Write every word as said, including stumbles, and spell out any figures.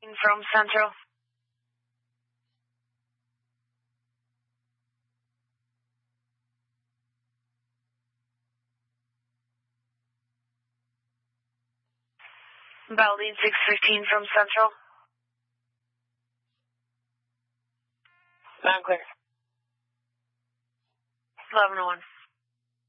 From Central. Valdine six fifteen from Central. Sound clear. eleven oh one.